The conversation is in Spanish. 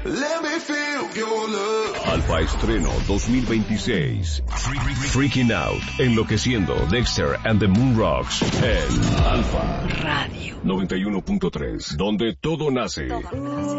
Let me feel your love. Alfa Estreno 2026. Freaking Out, Enloqueciendo, Dexter and the Moon Rocks en Alfa Radio 91.3, donde todo nace.